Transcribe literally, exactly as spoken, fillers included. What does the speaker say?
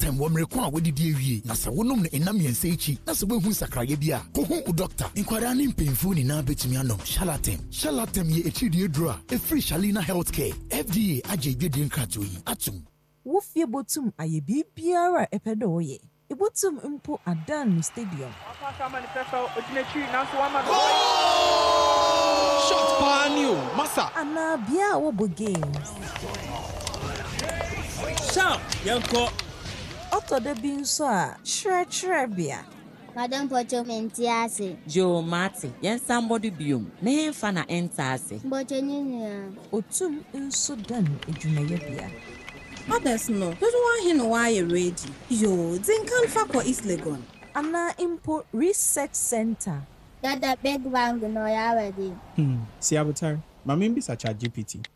Shalatem wo mrekwa wodi die wie na se wonom ne enam yense echi na se wehu sakraye bia ko hu u doctor inkwara ne mpemfu ni na betumi anom Shalatem Shalatem ye echi die dro a free Shalina Healthcare F D A aje gbedi nkrato yi atum wo fie botum aye bibiara epedo ye ebotum mpo adan stadium shot panio masa ana bia wo bo games Shout, yanko. Otto de binso a shre shre bia. Madam Pocho mentiase. Joe Marty, yen somebody biom. Ne fa na entase. Bocho nyina. Otum nso dan edwumaye bia. Others no. Does one hin why ready. Yo, then can fa ko East Legon. Ana impo research center. That the big bang no ya ready. Hmm. See avatar. Mamimbi sa chat G P T.